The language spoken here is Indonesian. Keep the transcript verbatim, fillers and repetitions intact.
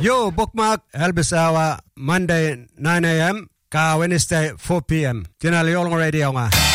Yo bookmark helbisawa Monday nine a.m. ka Wednesday four p.m. Tinali Yolong Radio nga.